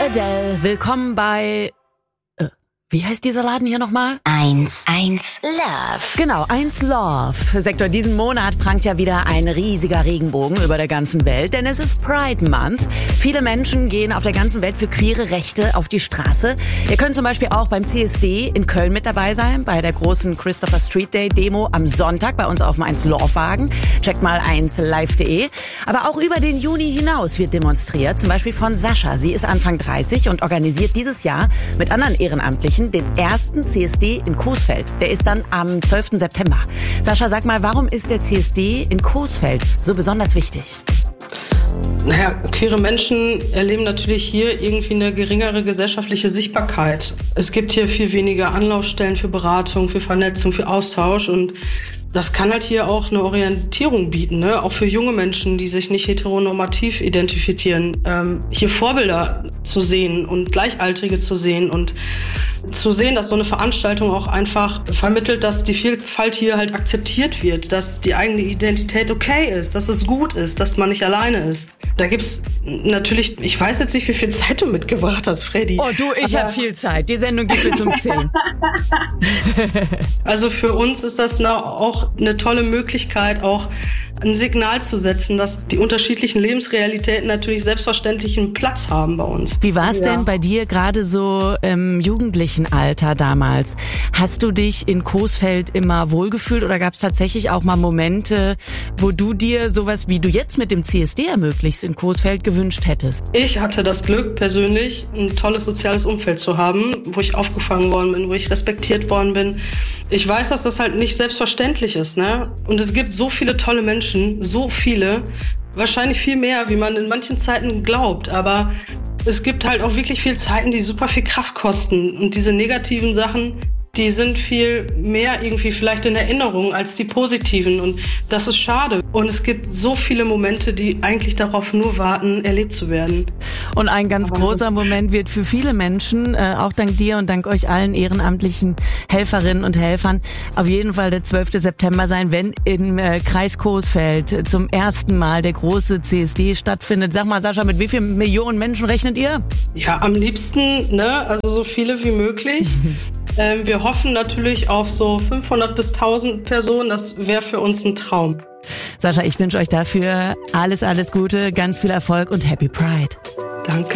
Adele, willkommen bei... Wie heißt dieser Laden hier nochmal? 1 Love. Genau, 1 Love. Sektor, diesen Monat prangt ja wieder ein riesiger Regenbogen über der ganzen Welt, denn es ist Pride Month. Viele Menschen gehen auf der ganzen Welt für queere Rechte auf die Straße. Ihr könnt zum Beispiel auch beim CSD in Köln mit dabei sein, bei der großen Christopher Street Day Demo am Sonntag bei uns auf dem 1 Love Wagen. Checkt mal 1live.de. Aber auch über den Juni hinaus wird demonstriert, zum Beispiel von Sascha. Sie ist Anfang 30 und organisiert dieses Jahr mit anderen Ehrenamtlichen den ersten CSD in Coesfeld. Der ist dann am 12. September. Sascha, sag mal, warum ist der CSD in Coesfeld so besonders wichtig? Naja, queere Menschen erleben natürlich hier irgendwie eine geringere gesellschaftliche Sichtbarkeit. Es gibt hier viel weniger Anlaufstellen für Beratung, für Vernetzung, für Austausch und das kann halt hier auch eine Orientierung bieten, ne? Auch für junge Menschen, die sich nicht heteronormativ identifizieren, hier Vorbilder zu sehen und Gleichaltrige zu sehen und zu sehen, dass so eine Veranstaltung auch einfach vermittelt, dass die Vielfalt hier halt akzeptiert wird, dass die eigene Identität okay ist, dass es gut ist, dass man nicht alleine ist. Da gibt's natürlich, ich weiß jetzt nicht, wie viel Zeit du mitgebracht hast, Freddy. Oh du, ich habe viel Zeit. Die Sendung geht bis um 10. Also für uns ist das auch eine tolle Möglichkeit, auch ein Signal zu setzen, dass die unterschiedlichen Lebensrealitäten natürlich selbstverständlich einen Platz haben bei uns. Wie war es denn bei dir gerade so im jugendlichen Alter damals? Hast du dich in Coesfeld immer wohlgefühlt oder gab es tatsächlich auch mal Momente, wo du dir sowas, wie du jetzt mit dem CSD ermöglichst, in Coesfeld gewünscht hättest? Ich hatte das Glück, persönlich ein tolles soziales Umfeld zu haben, wo ich aufgefangen worden bin, wo ich respektiert worden bin. Ich weiß, dass das halt nicht selbstverständlich ist, ne? Und es gibt so viele tolle Menschen, so viele, wahrscheinlich viel mehr, wie man in manchen Zeiten glaubt, aber es gibt halt auch wirklich viele Zeiten, die super viel Kraft kosten und diese negativen Sachen, die sind viel mehr irgendwie vielleicht in Erinnerung als die positiven und das ist schade. Und es gibt so viele Momente, die eigentlich darauf nur warten, erlebt zu werden. Und ein ganz großer Moment wird für viele Menschen, auch dank dir und dank euch allen ehrenamtlichen Helferinnen und Helfern, auf jeden Fall der 12. September sein, wenn im Kreis Coesfeld zum ersten Mal der große CSD stattfindet. Sag mal, Sascha, mit wie vielen Millionen Menschen rechnet ihr? Ja, am liebsten, ne, also so viele wie möglich. Wir hoffen natürlich auf so 500 bis 1000 Personen. Das wäre für uns ein Traum. Sascha, ich wünsche euch dafür alles Gute, ganz viel Erfolg und Happy Pride. Danke.